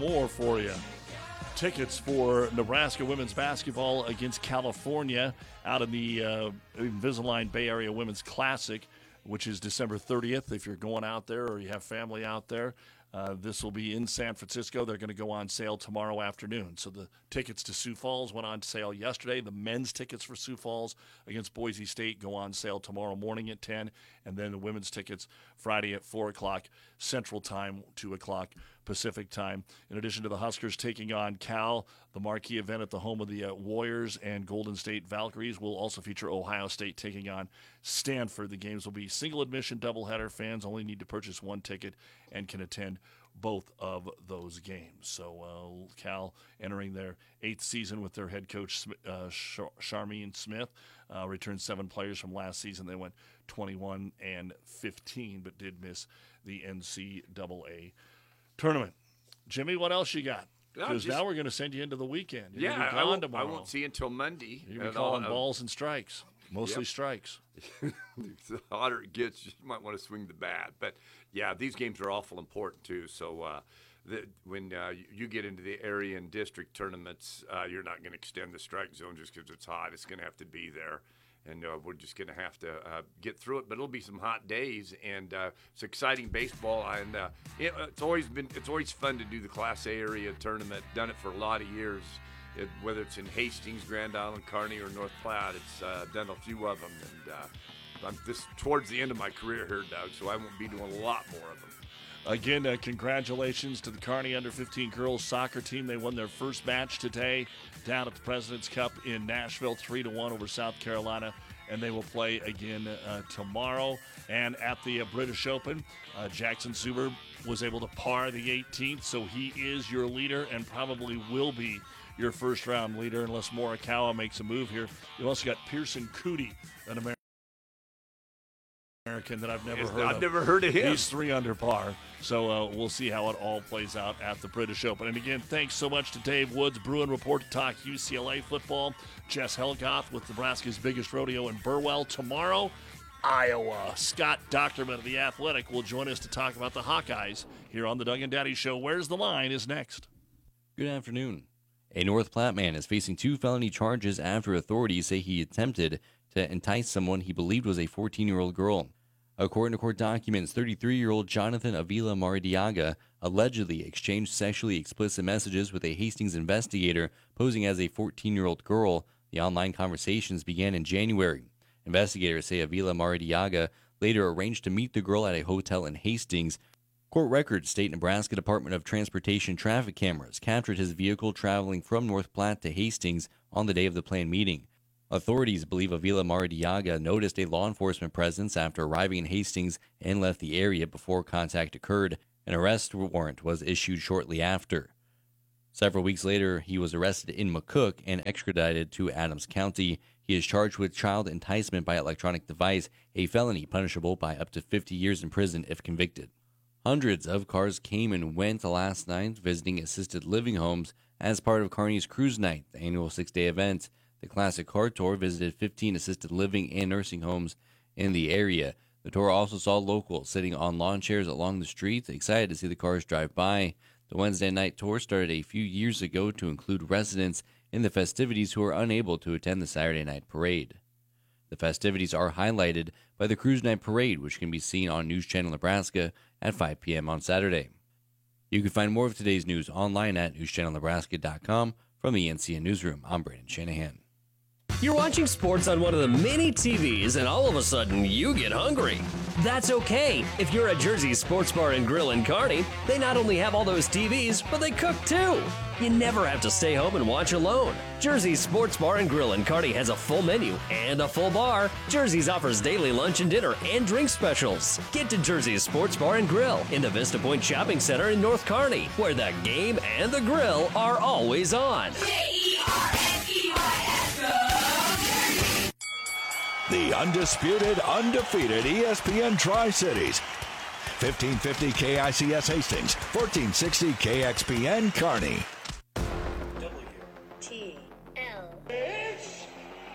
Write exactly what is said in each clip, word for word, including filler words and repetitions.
more for you. Tickets for Nebraska women's basketball against California out in the uh, Invisalign Bay Area Women's Classic, which is December thirtieth. If you're going out there or you have family out there, uh, this will be in San Francisco. They're going to go on sale tomorrow afternoon. So the tickets to Sioux Falls went on sale yesterday. The men's tickets for Sioux Falls against Boise State go on sale tomorrow morning at ten, and then the women's tickets Friday at four o'clock Central Time, two o'clock Pacific Time. In addition to the Huskers taking on Cal, the marquee event at the home of the uh, Warriors and Golden State Valkyries will also feature Ohio State taking on Stanford. The games will be single admission doubleheader. Fans only need to purchase one ticket and can attend both of those games. So uh, Cal entering their eighth season with their head coach, uh, Charmaine Smith, uh, returned seven players from last season. They went twenty-one and fifteen, but did miss the N C double A tournament. Jimmy, what else you got? Because no, now we're going to send you into the weekend. You're yeah, be I won't, tomorrow. I won't see you until Monday. You're going to be calling balls and strikes, mostly yep. strikes. The hotter it gets, you might want to swing the bat. But, yeah, these games are awful important, too. So uh, the, when uh, you get into the area and district tournaments, uh, you're not going to extend the strike zone just because it's hot. It's going to have to be there. And uh, we're just going to have to uh, get through it. But it'll be some hot days, and uh, it's exciting baseball. And uh, it, it's always been it's always fun to do the Class A area tournament. Done it for a lot of years, it, whether it's in Hastings, Grand Island, Kearney, or North Platte. It's uh, done a few of them, and uh, I'm just towards the end of my career here, Doug. So I won't be doing a lot more of them. Again, uh, congratulations to the Kearney under fifteen girls soccer team. They won their first match today down at the President's Cup in Nashville, three to one over South Carolina, and they will play again uh, tomorrow. And at the uh, British Open, uh, Jackson Zuber was able to par the eighteenth, so he is your leader and probably will be your first-round leader unless Morikawa makes a move here. You also got Pearson Cootie, an American. American that I've never I've heard of. I've never heard of him. He's three under par. So uh, we'll see how it all plays out at the British Open. And again, thanks so much to Dave Woods, Bruin Report, to talk U C L A football. Jess Helgoth with Nebraska's biggest rodeo in Burwell. Tomorrow, Iowa. Scott Docterman of The Athletic will join us to talk about the Hawkeyes here on the Doug and Daddy Show. Where's the Line is next. Good afternoon. A North Platte man is facing two felony charges after authorities say he attempted to entice someone he believed was a fourteen-year-old girl. According to court documents, thirty-three-year-old Jonathan Avila Maridiaga allegedly exchanged sexually explicit messages with a Hastings investigator posing as a fourteen-year-old girl. The online conversations began in January. Investigators say Avila Maridiaga later arranged to meet the girl at a hotel in Hastings. Court records state Nebraska Department of Transportation traffic cameras captured his vehicle traveling from North Platte to Hastings on the day of the planned meeting. Authorities believe Avila Maridiaga noticed a law enforcement presence after arriving in Hastings and left the area before contact occurred. An arrest warrant was issued shortly after. Several weeks later, he was arrested in McCook and extradited to Adams County. He is charged with child enticement by electronic device, a felony punishable by up to fifty years in prison if convicted. Hundreds of cars came and went last night visiting assisted living homes as part of Kearney's Cruise Night, the annual six-day event. The Classic Car Tour visited fifteen assisted living and nursing homes in the area. The tour also saw locals sitting on lawn chairs along the streets, excited to see the cars drive by. The Wednesday night tour started a few years ago to include residents in the festivities who are unable to attend the Saturday night parade. The festivities are highlighted by the Cruise Night Parade, which can be seen on News Channel Nebraska at five p.m. on Saturday. You can find more of today's news online at news channel nebraska dot com. From the N C N Newsroom, I'm Brandon Shanahan. You're watching sports on one of the many T Vs, and all of a sudden, you get hungry. That's okay. If you're at Jersey's Sports Bar and Grill in Kearney, they not only have all those T Vs, but they cook too. You never have to stay home and watch alone. Jersey's Sports Bar and Grill in Kearney has a full menu and a full bar. Jersey's offers daily lunch and dinner and drink specials. Get to Jersey's Sports Bar and Grill in the Vista Point Shopping Center in North Kearney, where the game and the grill are always on. The undisputed, undefeated E S P N Tri-Cities. fifteen fifty K I C S Hastings, fourteen sixty K X P N Kearney. W T L. It's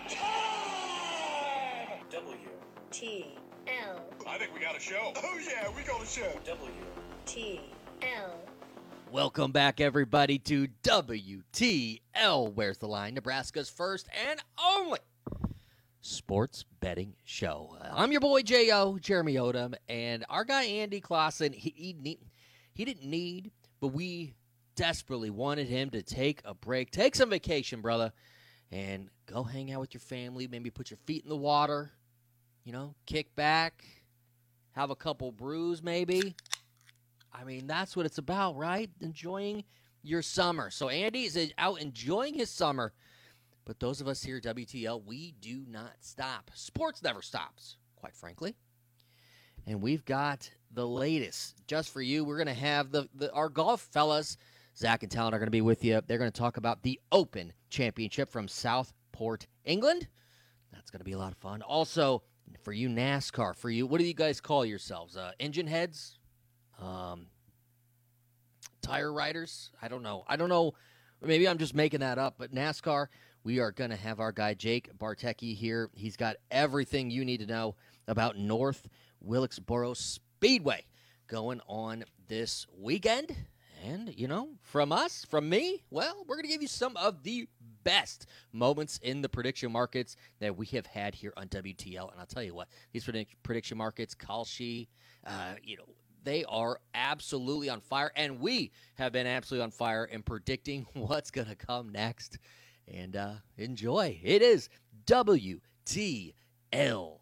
time! W T L. I think we got a show. Oh, yeah, we got a show. W T L. Welcome back, everybody, to W T L. Where's the Line? Nebraska's first and only sports betting show. I'm your boy, J O, Jeremy Odom, and our guy, Andy Clausen, he, he, need, he didn't need, but we desperately wanted him to take a break, take some vacation, brother, and go hang out with your family, maybe put your feet in the water, you know, kick back, have a couple brews maybe. I mean, that's what it's about, right? Enjoying your summer. So Andy is out enjoying his summer. But those of us here at W T L, we do not stop. Sports never stops, quite frankly. And we've got the latest just for you. We're going to have the, the our golf fellas, Zach and Talon, are going to be with you. They're going to talk about the Open Championship from Southport, England. That's going to be a lot of fun. Also, for you NASCAR, for you, what do you guys call yourselves? Uh, engine heads? Um, tire riders? I don't know. I don't know. Maybe I'm just making that up. But NASCAR, we are going to have our guy Jake Bartecki here. He's got everything you need to know about North Wilkesboro Speedway going on this weekend. And, you know, from us, from me, well, we're going to give you some of the best moments in the prediction markets that we have had here on W T L. And I'll tell you what, these predict- prediction markets, Kalshi, uh, you know, they are absolutely on fire, and we have been absolutely on fire in predicting what's going to come next. And uh, enjoy. It is W T L.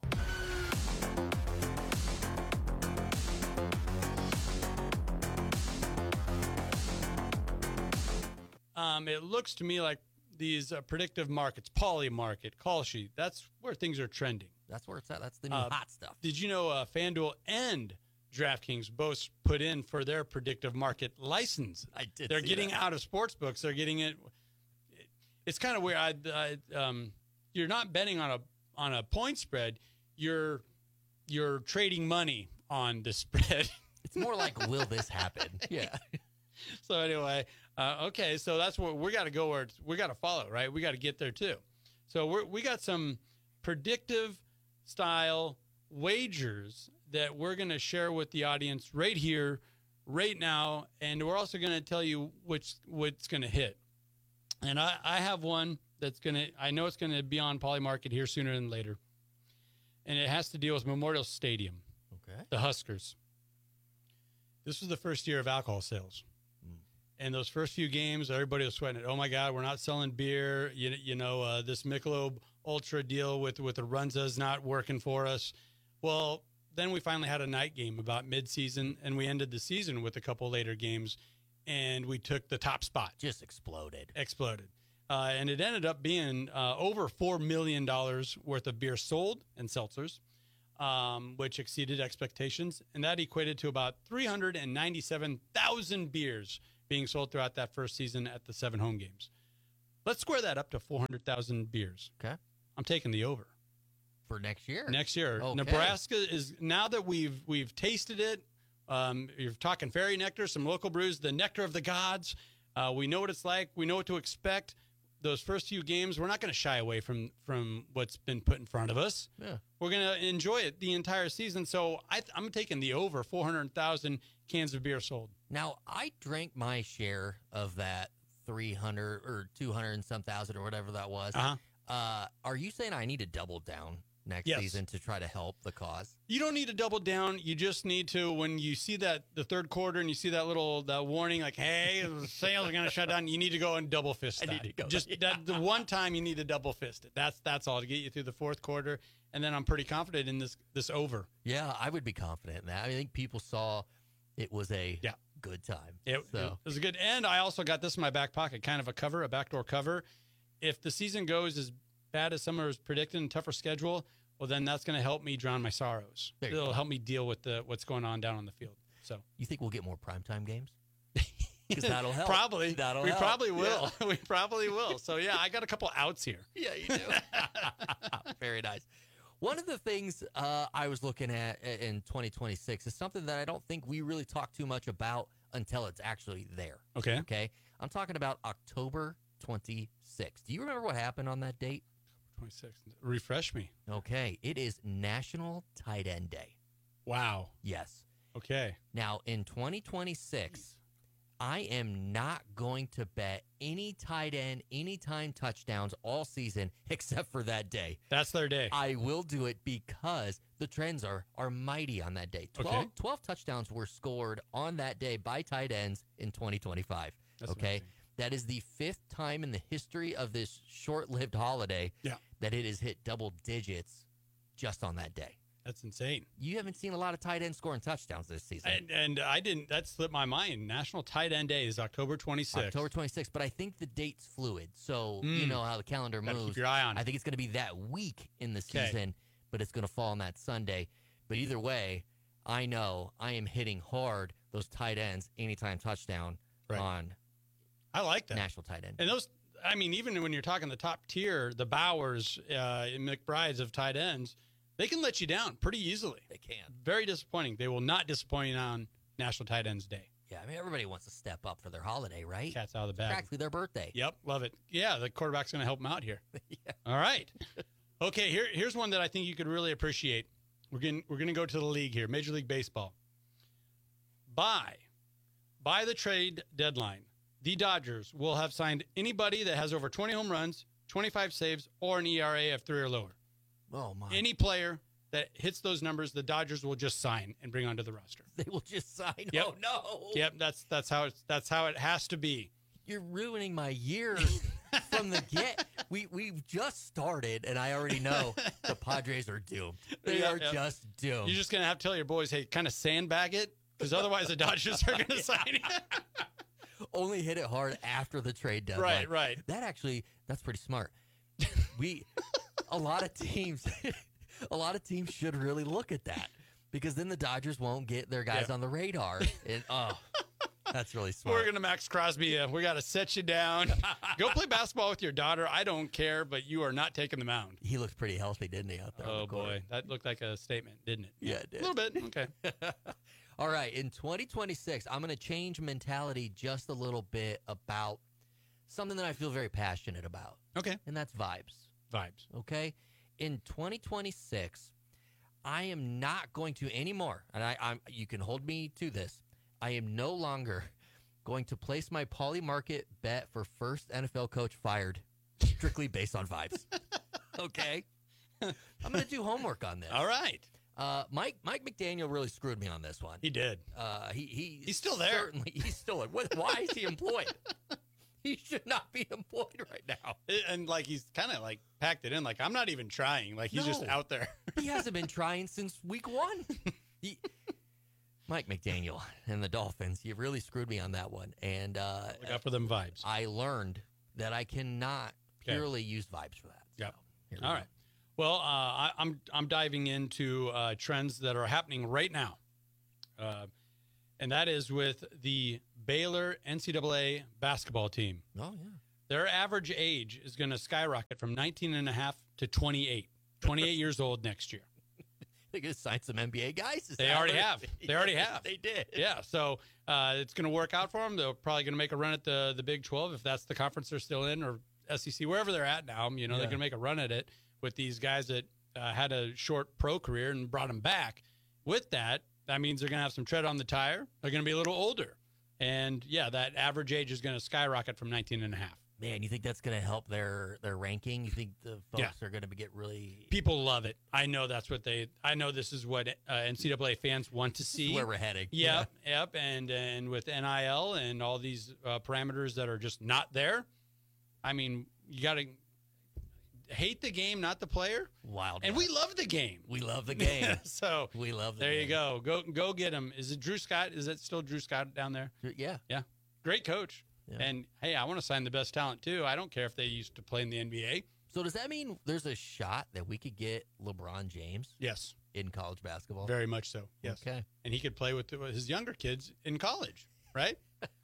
Um, it looks to me like these uh, predictive markets, Poly Market, Kalshi, that's where things are trending. That's where it's at. That's the new Uh, hot stuff. Did you know uh, FanDuel and DraftKings both put in for their predictive market license? I did They're see getting that. out of sports books. They're getting it. It's kind of weird. I, I, um, you're not betting on a on a point spread. You're you're trading money on the spread. It's more like, will this happen? Yeah. So anyway, uh, okay, so that's what we got to go where it's, we got to follow, right? We got to get there too. So we're, we got some predictive style wagers that we're going to share with the audience right here, right now, and we're also going to tell you which what's going to hit. And I, I have one that's going to, I know it's going to be on Poly Market here sooner than later, and it has to deal with Memorial Stadium, Okay. the Huskers. This was the first year of alcohol sales. And those first few games, everybody was sweating it. Oh, my God, we're not selling beer. You, you know, uh, this Michelob Ultra deal with, with the Runza is not working for us. Well, then we finally had a night game about midseason, and we ended the season with a couple later games, and we took the top spot. Just exploded. Exploded. Uh, and it ended up being uh, over four million dollars worth of beer sold and seltzers, um, which exceeded expectations. And that equated to about three hundred ninety-seven thousand beers being sold throughout that first season at the seven home games. Let's square that up to four hundred thousand beers. Okay. I'm taking the over. For next year. Next year. Okay. Nebraska is, now that we've we've tasted it, um, you're talking Fairy Nectar, some local brews, the nectar of the gods. Uh, we know what it's like. We know what to expect. Those first few games, we're not going to shy away from from what's been put in front of us. Yeah. We're going to enjoy it the entire season. So I, I'm taking the over four hundred thousand cans of beer sold. Now, I drank my share of that three hundred or two hundred and some thousand or whatever that was. Uh-huh. Uh, are you saying I need to double down next Yes. season to try to help the cause? You don't need to double down. You just need to, when you see that the third quarter and you see that little that warning, like, hey, the sales are going to shut down, you need to go and double fist I that. need to go- Just that the one time you need to double fist it. That's that's all to get you through the fourth quarter. And then I'm pretty confident in this this over. Yeah, I would be confident in that. I think people saw it was a Yeah. good time. It, so. it was a good. And I also got this in my back pocket, kind of a cover, a backdoor cover. If the season goes as bad as some was predicted and tougher schedule, well, then that's going to help me drown my sorrows. There you It'll go. help me deal with the what's going on down on the field. So You think we'll get more primetime games? Because that'll help. probably That'll we help. probably will. we probably will. So yeah, I got a couple outs here. Yeah, you do. Very nice. One of the things uh, I was looking at i- in twenty twenty-six is something that I don't think we really talk too much about until it's actually there. Okay. Okay. I'm talking about October twenty-sixth. Do you remember what happened on that date? twenty-six. Refresh me. Okay. It is National Tight End Day. Wow. Yes. Okay. Now, in twenty twenty-six, I am not going to bet any tight end, anytime touchdowns all season except for that day. That's their day. I will do it because the trends are are mighty on that day. twelve, Okay. twelve touchdowns were scored on that day by tight ends in twenty twenty-five. That's okay? amazing. That is the fifth time in the history of this short-lived holiday Yeah. that it has hit double digits just on that day. That's insane. You haven't seen a lot of tight ends scoring touchdowns this season. And, and I didn't, that slipped my mind. National Tight End Day is October twenty-sixth. October twenty-sixth, but I think the date's fluid. So, you Mm. know how the calendar Gotta moves. keep your eye on it. I think it's going to be that week in the 'Kay. season, but it's going to fall on that Sunday. But either way, I know I am hitting hard those tight ends anytime touchdown Right. on I like that. national tight end. And those, I mean, even when you're talking the top tier, the Bowers uh, and McBrides of tight ends, they can let you down pretty easily. They can. Very disappointing. They will not disappoint you on National Tight Ends Day. Yeah, I mean, everybody wants to step up for their holiday, right? Cat's out of the bag. Practically their birthday. Yep, love it. Yeah, the quarterback's going to help them out here. yeah. All right. Okay, here, here's one that I think you could really appreciate. We're getting, we're going to go to the league here, Major League Baseball. By, by the trade deadline, the Dodgers will have signed anybody that has over twenty home runs, twenty-five saves, or an E R A of three or lower. Oh, my. Any player that hits those numbers, the Dodgers will just sign and bring onto the roster. They will just sign. Yep. Oh, no. Yep, that's that's how it's, that's how it has to be. You're ruining my year from the get. We we've just started, and I already know the Padres are doomed. They Yeah, are yeah. just doomed. You're just gonna have to tell your boys, hey, kind of sandbag it, because otherwise the Dodgers are gonna sign it. Only hit it hard after the trade deadline. Right, right. That actually, that's pretty smart. We, a lot of teams, a lot of teams should really look at that because then the Dodgers won't get their guys Yeah. on the radar. And oh, that's really smart. We're gonna Max Crosby. Uh, we got to set you down. Go play basketball with your daughter. I don't care, but you are not taking the mound. He looks pretty healthy, didn't he, out there? on Oh the court? boy, that looked like a statement, didn't it? Yeah, it did. A little bit. Okay. All right, in twenty twenty-six, I'm going to change mentality just a little bit about something that I feel very passionate about, Okay. and that's vibes. Vibes. Okay, in twenty twenty-six, I am not going to anymore, and I, I'm. You can hold me to this. I am no longer going to place my Pauly Market bet for first N F L coach fired strictly based on vibes. Okay, I'm going to do homework on this. All right. Uh, Mike Mike McDaniel really screwed me on this one. He did. Uh, he, he He's still there. Certainly, he's still there. What, why is he employed? He should not be employed right now. And like he's kind of like packed it in. Like I'm not even trying. Like he's just No. out there. He hasn't been trying since week one. He, Mike McDaniel and the Dolphins, you really screwed me on that one. And uh, Look out for them vibes. I learned that I cannot Okay. purely use vibes for that. Yep. So, here we All go. right. Well, uh, I, I'm I'm diving into uh, trends that are happening right now, uh, and that is with the Baylor N C double A basketball team. Oh, yeah. Their average age is going to skyrocket from nineteen and a half to twenty-eight. twenty-eight years old next year. They're going to sign some N B A guys. Is They that already what it- have. They already Yes, have. They did. Yeah, so uh, it's going to work out for them. They're probably going to make a run at the the Big twelve if that's the conference they're still in, or S E C, wherever they're at now. You know, Yeah. they're going to make a run at it with these guys that uh, had a short pro career and brought them back. With that, that means they're going to have some tread on the tire. They're going to be a little older. And, yeah, that average age is going to skyrocket from nineteen and a half. Man, you think that's going to help their their ranking? You think the folks Yeah. are going to get really People love it. I know that's what they – I know this is what uh, N C double A fans want to see. where we're heading? Yep, yep, and and with N I L and all these uh, parameters that are just not there, I mean, you got to hate the game, not the player. Wild. And we love the game. we love the game. so we love the there game. you go. Go go get him. Is it Drew Scott? Is it still Drew Scott down there? Yeah. Yeah, great coach. Yeah. And hey, I want to sign the best talent too. I don't care if they used to play in the N B A. So does that mean there's a shot that we could get LeBron James Yes, in college basketball? very much so. Yes. Okay. And he could play with the, his younger kids in college, right?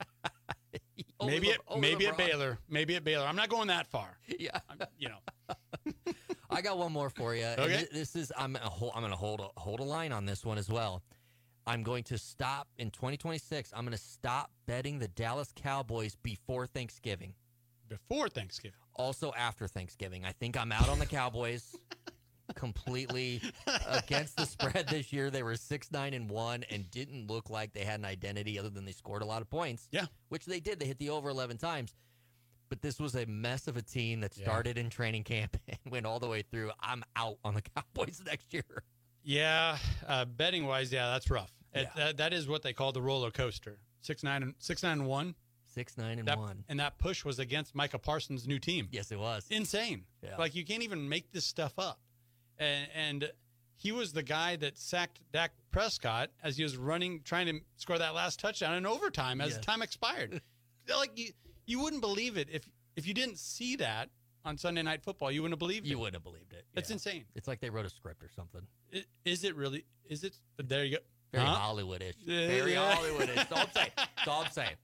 Over maybe Le- at, over maybe at LeBron. Baylor. Maybe at Baylor. I'm not going that far. Yeah. I'm, you know. I got one more for you. Okay. This is I'm gonna hold, I'm going to hold a, hold a line on this one as well. I'm going to stop in twenty twenty-six. I'm going to stop betting the Dallas Cowboys before Thanksgiving. Before Thanksgiving. Also after Thanksgiving. I think I'm out on the Cowboys. completely against the spread this year. They were six nine and one and didn't look like they had an identity other than they scored a lot of points. Yeah. Which they did. They hit the over eleven times. But this was a mess of a team that Yeah. started in training camp and went all the way through. I'm out on the Cowboys next year. Yeah, uh, betting wise, yeah, that's rough. It, Yeah. that, that is what they call the roller coaster. Six nine and six nine and one. Six nine and That, one. and that push was against Micah Parsons' new team. Yes, it was. Insane. Yeah. Like you can't even make this stuff up. And, and he was the guy that sacked Dak Prescott as he was running, trying to score that last touchdown in overtime as Yes. time expired. like you, you wouldn't believe it if if you didn't see that on Sunday Night Football. You wouldn't have believed You it. wouldn't have believed it. It's Yeah. insane. It's like they wrote a script or something. I- Is it really? Is it? There you go. Very Huh? Hollywood-ish. Yeah. Very Hollywood-ish. That's all I'm saying. That's all I'm saying.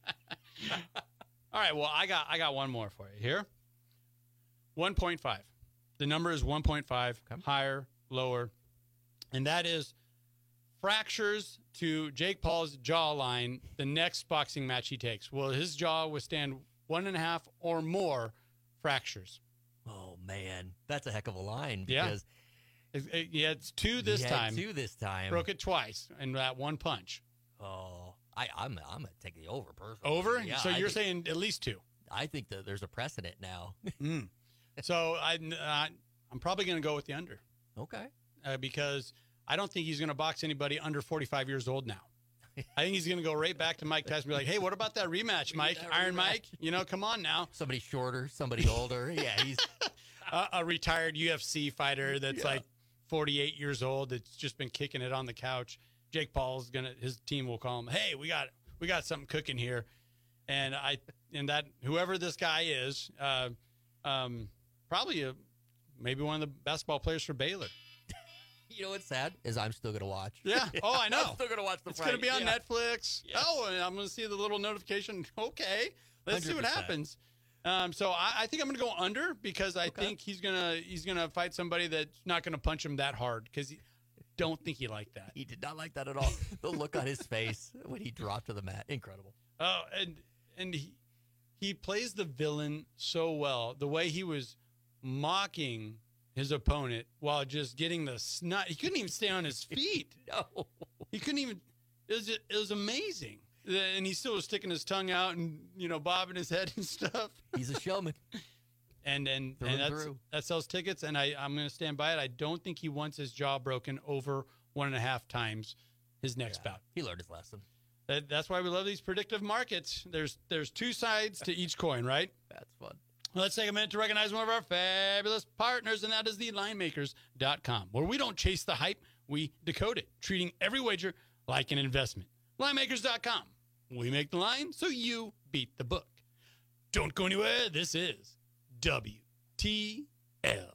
All right. Well, I got I got one more for you here. one point five. The number is one point five. Okay. Higher, lower, and that is fractures to Jake Paul's jawline. The next boxing match he takes, will his jaw withstand one and a half or more fractures? Oh, man. That's a heck of a line Yeah. because It- it- yeah, it's two this he had time. two this time. Broke it twice in that one punch. Oh, I, I'm I'm gonna take the over personally. Over. Yeah, so I you're think, saying at least two. I think that there's a precedent now. So I, uh, I'm probably going to go with the under. Okay. uh, because I don't think he's going to box anybody under forty-five years old now. I think he's going to go right back to Mike Tyson and be like, hey, what about that rematch, Mike? that Iron rematch. Mike? You know, come on now. Somebody shorter, somebody older. Yeah, he's Uh, a retired U F C fighter that's like forty-eight years old that's just been kicking it on the couch. Jake Paul's going to, his team will call him, hey, we got we got something cooking here. And I, and that, whoever this guy is, uh, um, probably a, maybe one of the basketball players for Baylor. you know what's sad is I'm still gonna watch. Yeah. Oh, I know. I'm still gonna watch the It's fight. going to be on Yeah. Netflix. Yes. Oh, and I'm going to see the little notification. Okay, let's see what one hundred percent. happens. Um, so I, I think I'm going to go under because I Okay. think he's gonna he's gonna fight somebody that's not going to punch him that hard because don't think he liked that. He did not like that at all. The look on his face when he dropped to the mat, incredible. Oh, and and he he plays the villain so well. The way he was mocking his opponent while just getting the snot. He couldn't even stay on his feet. No, He couldn't even. It was it was amazing. And he still was sticking his tongue out and you know bobbing his head and stuff. he's a showman. And and, Through and and that's, through. that sells tickets. And I I'm going to stand by it. I don't think he wants his jaw broken over one and a half times his next bout. He learned his lesson. That, that's why we love these predictive markets. There's there's two sides to each coin, right? That's fun. Well, let's take a minute to recognize one of our fabulous partners, and that is the line makers dot com, where we don't chase the hype, we decode it, treating every wager like an investment. line makers dot com. We make the line so you beat the book. Don't go anywhere. This is W T L.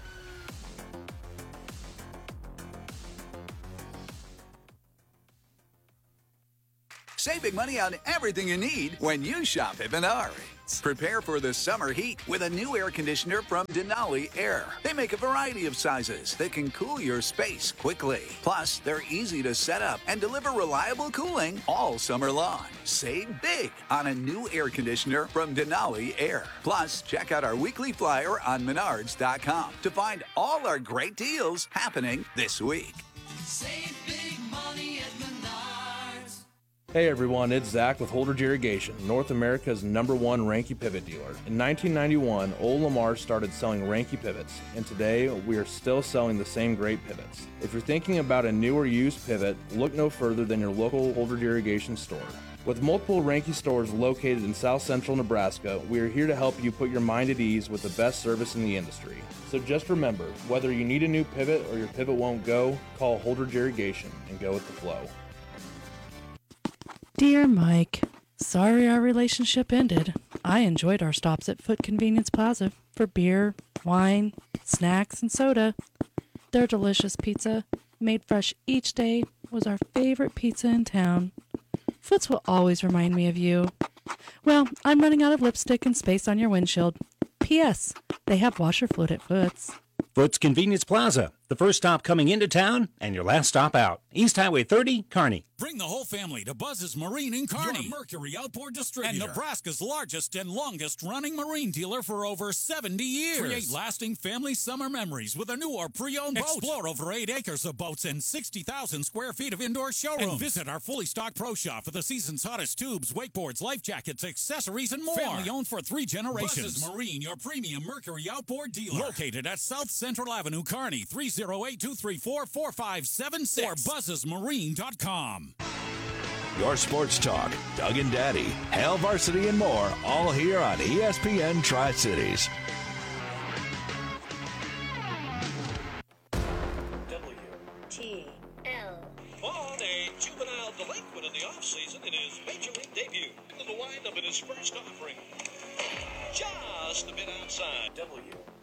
Save big money on everything you need when you shop at Menards. Prepare for the summer heat with a new air conditioner from Denali Air. They make a variety of sizes that can cool your space quickly. Plus, they're easy to set up and deliver reliable cooling all summer long. Save big on a new air conditioner from Denali Air. Plus, check out our weekly flyer on menards dot com to find all our great deals happening this week. Save big money at Menards. Hey everyone, it's Zach with Holdridge Irrigation, North America's number one Ranky pivot dealer. In nineteen ninety-one, Old Lamar started selling Ranky pivots, and today we are still selling the same great pivots. If you're thinking about a new or used pivot, look no further than your local Holdridge Irrigation store. With multiple Ranky stores located in South Central Nebraska, we are here to help you put your mind at ease with the best service in the industry. So just remember, whether you need a new pivot or your pivot won't go, call Holdridge Irrigation and go with the flow. Dear Mike, sorry our relationship ended. I enjoyed our stops at Foot Convenience Plaza for beer, wine, snacks, and soda. Their delicious pizza, made fresh each day, was our favorite pizza in town. Foots will always remind me of you. Well, I'm running out of lipstick and space on your windshield. P S. They have washer fluid at Foots. Foots Convenience Plaza, The first stop coming into town and your last stop out. East Highway thirty, Kearney. Bring the whole family to Buzz's Marine in Kearney. Your Mercury Outboard Distributor. And Nebraska's largest and longest running marine dealer for over seventy years. Create lasting family summer memories with a new or pre-owned boat. Explore over eight acres of boats and sixty thousand square feet of indoor showrooms. And visit our fully stocked pro shop for the season's hottest tubes, wakeboards, life jackets, accessories, and more. Family owned for three generations. Buzz's Marine, your premium Mercury Outboard dealer. Located at South Central Avenue, Kearney, three oh eight, two three four, four five seven six or buzzes marine dot com. Your sports talk, Doug and Daddy, Hale Varsity, and more, all here on E S P N Tri-Cities. W T L. On a juvenile delinquent in the offseason in his major league debut. In the windup in his first offering. Just a bit outside. W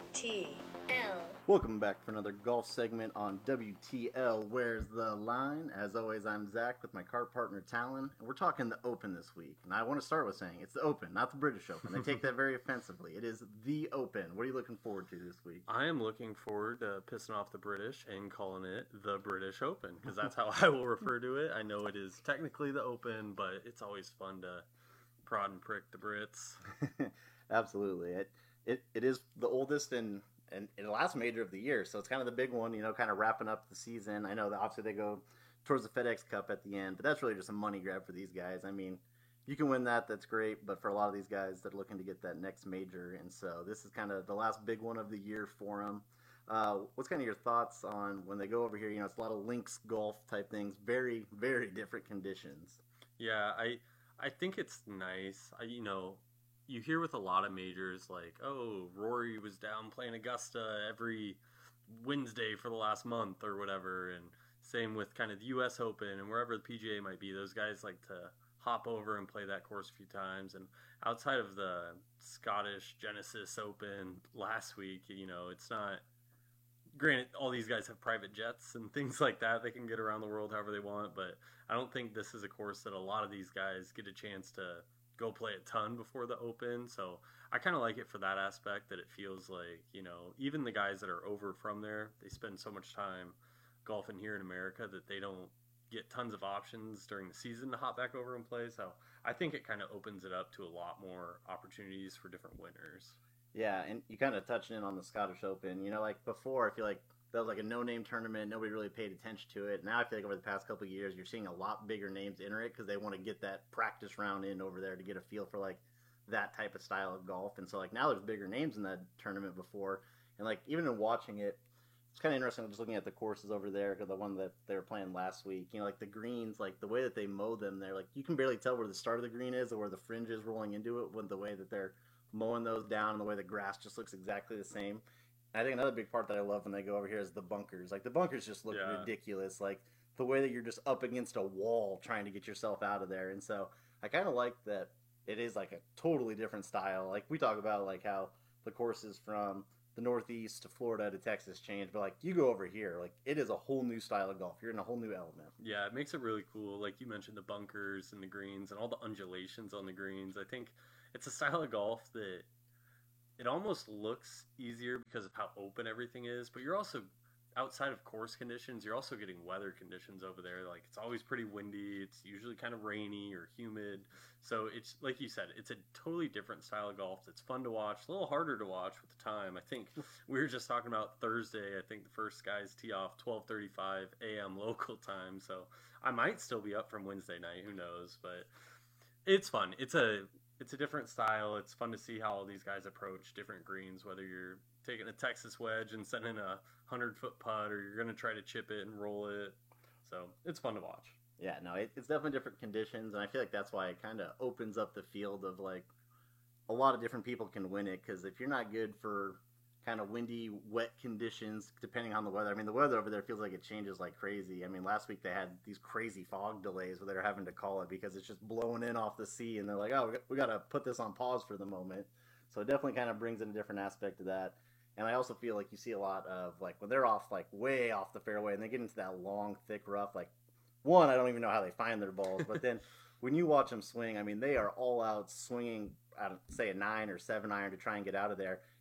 T L. Welcome back for another golf segment on W T L, Where's the Line? As always, I'm Zach with my cart partner, Talon, and we're talking the Open this week. And I want to start with saying it's the Open, not the British Open. They take that very offensively. It is the Open. What are you looking forward to this week? I am looking forward to pissing off the British and calling it the British Open, because that's how I will refer to it. I know it is technically the Open, but it's always fun to prod and prick the Brits. Absolutely. It, it It is the oldest and... and the last major of the year, so it's kind of the big one, you know, kind of wrapping up the season. I know that obviously they go towards the FedEx Cup at the end, but that's really just a money grab for these guys. I mean, you can win that, that's great, but for a lot of these guys, they're looking to get that next major, and so this is kind of the last big one of the year for them. Uh, what's kind of your thoughts on when they go over here? You know, it's a lot of links golf type things, very, very different conditions. Yeah, I I think it's nice. I, you know, you hear with a lot of majors like, oh, Rory was down playing Augusta every Wednesday for the last month or whatever, and same with kind of the U S Open and wherever the P G A might be. Those guys like to hop over and play that course a few times. And outside of the Scottish Genesis Open last week, you know, it's not, granted, all these guys have private jets and things like that. They can get around the world however they want, but I don't think this is a course that a lot of these guys get a chance to go play a ton before the Open. So I kind of like it for that aspect, that it feels like, you know, even the guys that are over from there, they spend so much time golfing here in America that they don't get tons of options during the season to hop back over and play. So I think it kind of opens it up to a lot more opportunities for different winners. Yeah, and you kind of touched in on the Scottish Open. You know, like before, I feel like that was like a no-name tournament. Nobody really paid attention to it. Now I feel like over the past couple of years, you're seeing a lot bigger names enter it because they want to get that practice round in over there to get a feel for like that type of style of golf. And so like now there's bigger names in that tournament before. And like even in watching it, it's kind of interesting just looking at the courses over there, the one that they were playing last week. You know, like the greens, like the way that they mow them there, like you can barely tell where the start of the green is or where the fringe is rolling into it with the way that they're mowing those down and the way the grass just looks exactly the same. I think another big part that I love when they go over here is the bunkers. Like, the bunkers just look yeah. ridiculous. Like, the way that you're just up against a wall trying to get yourself out of there. And so I kind of like that it is, like, a totally different style. Like, we talk about, like, how the courses from the Northeast to Florida to Texas change. But, like, you go over here, like, it is a whole new style of golf. You're in a whole new element. Yeah, it makes it really cool. Like, you mentioned the bunkers and the greens and all the undulations on the greens. I think it's a style of golf that it almost looks easier because of how open everything is, but you're also, outside of course conditions, you're also getting weather conditions over there. Like, it's always pretty windy. It's usually kind of rainy or humid. So it's, like you said, it's a totally different style of golf that's fun to watch, a little harder to watch with the time. I think we were just talking about Thursday. I think the first guys tee off twelve thirty-five a.m. local time. So I might still be up from Wednesday night. Who knows? But it's fun. It's a... It's a different style. It's fun to see how all these guys approach different greens, whether you're taking a Texas wedge and sending a hundred-foot putt, or you're going to try to chip it and roll it. So it's fun to watch. Yeah, no, it, it's definitely different conditions, and I feel like that's why it kind of opens up the field of, like, a lot of different people can win it, because if you're not good for kind of windy, wet conditions, depending on the weather. I mean, the weather over there feels like it changes like crazy. I mean, last week they had these crazy fog delays where they were having to call it because it's just blowing in off the sea, and they're like, oh, we got to put this on pause for the moment. So it definitely kind of brings in a different aspect to that. And I also feel like you see a lot of, like, when they're off, like, way off the fairway and they get into that long, thick rough, like, one, I don't even know how they find their balls, but then when you watch them swing, I mean, they are all out swinging, I don't say a nine or seven iron to try and get out of there.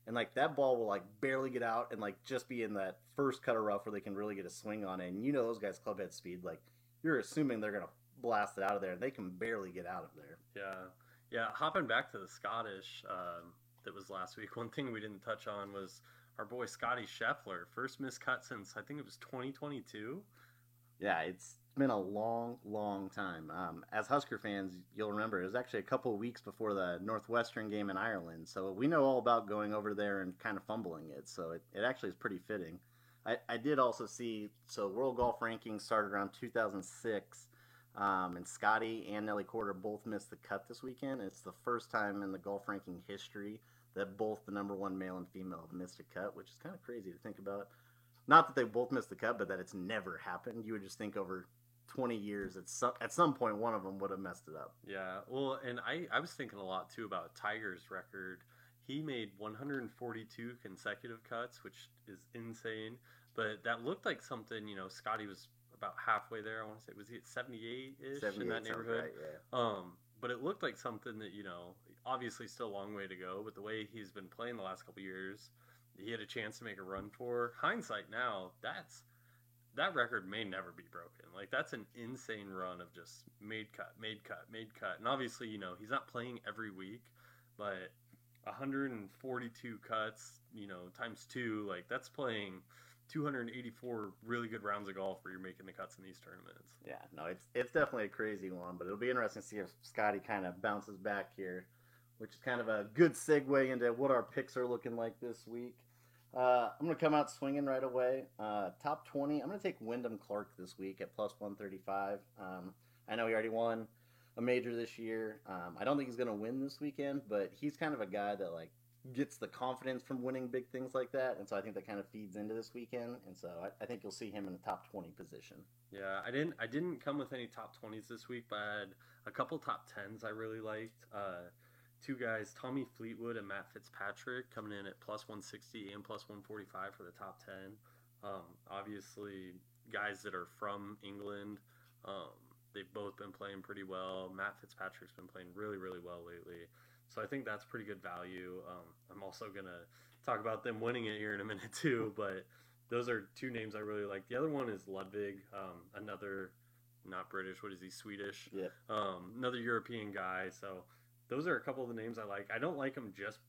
And like that ball will like barely get out and like just be in that first cut of rough where they can really get a swing on it. And you know those guys club head speed, like you're assuming they're gonna blast it out of there, and they can barely get out of there. Yeah, yeah. Hopping back to the Scottish um, that was last week, one thing we didn't touch on was our boy Scotty Scheffler, first missed cut since I think it was twenty twenty-two. Yeah, it's been a long, long time. Um, as Husker fans, you'll remember it was actually a couple of weeks before the Northwestern game in Ireland, so we know all about going over there and kind of fumbling it. So it, it actually is pretty fitting. I, I did also see, so World Golf Rankings started around two thousand six, um, and Scotty and Nelly Korda both missed the cut this weekend. It's the first time in the golf ranking history that both the number one male and female have missed a cut, which is kind of crazy to think about. Not that they both missed the cut, but that it's never happened. You would just think over twenty years, at some, at some point, one of them would have messed it up. Yeah, well, and I, I was thinking a lot, too, about Tiger's record. He made one hundred forty-two consecutive cuts, which is insane. But that looked like something, you know, Scotty was about halfway there. I want to say, was he at seventy-eight-ish in that neighborhood? Right, yeah. Um, but it looked like something that, you know, obviously still a long way to go. But the way he's been playing the last couple of years, he had a chance to make a run for. Hindsight now, that's that record may never be broken. Like, that's an insane run of just made cut, made cut, made cut. And obviously, you know, he's not playing every week, but one hundred forty-two cuts, you know, times two, like, that's playing two hundred eighty-four really good rounds of golf where you're making the cuts in these tournaments. Yeah, no, it's it's definitely a crazy one, but it'll be interesting to see if Scotty kind of bounces back here, which is kind of a good segue into what our picks are looking like this week. Uh, I'm going to come out swinging right away. Uh, top twenty, I'm going to take Wyndham Clark this week at plus one thirty-five. Um, I know he already won a major this year. Um, I don't think he's going to win this weekend, but he's kind of a guy that, like, gets the confidence from winning big things like that, and so I think that kind of feeds into this weekend, and so I, I think you'll see him in the top twenty position. Yeah, I didn't I didn't come with any top twenties this week, but I had a couple top tens I really liked. Uh, two guys, Tommy Fleetwood and Matt Fitzpatrick, coming in at plus one sixty and plus one forty-five for the top ten. Um, obviously, guys that are from England. Um, they've both been playing pretty well. Matt Fitzpatrick's been playing really, really well lately. So I think that's pretty good value. Um, I'm also going to talk about them winning it here in a minute too, but those are two names I really like. The other one is Ludwig, um, another, not British, what is he, Swedish? Yeah. Um, another European guy. So those are a couple of the names I like. I don't like them just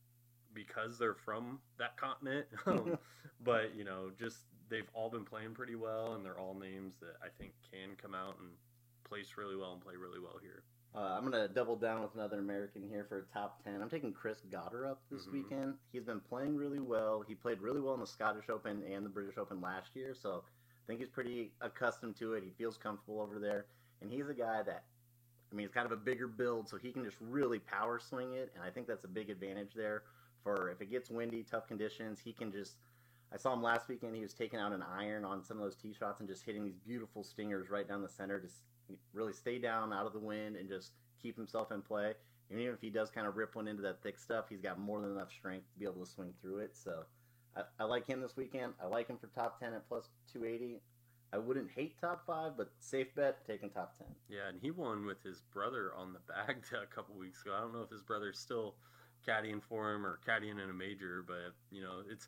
because they're from that continent, um, but, you know, just they've all been playing pretty well, and they're all names that I think can come out and place really well and play really well here. Uh, I'm going to double down with another American here for a top ten. I'm taking Chris Gotterup this Mhm. weekend. He's been playing really well. He played really well in the Scottish Open and the British Open last year, so I think he's pretty accustomed to it. He feels comfortable over there, and he's a guy that, I mean, he's kind of a bigger build, so he can just really power swing it, and I think that's a big advantage there for if it gets windy, tough conditions, he can just, I saw him last weekend, he was taking out an iron on some of those tee shots and just hitting these beautiful stingers right down the center, just really stay down out of the wind and just keep himself in play. And even if he does kind of rip one into that thick stuff, he's got more than enough strength to be able to swing through it. So I, I like him this weekend. I like him for top ten at plus two eighty. I wouldn't hate top five, but safe bet, taking top ten. Yeah, and he won with his brother on the bag a couple weeks ago. I don't know if his brother's still caddying for him or caddying in a major, but, you know, it's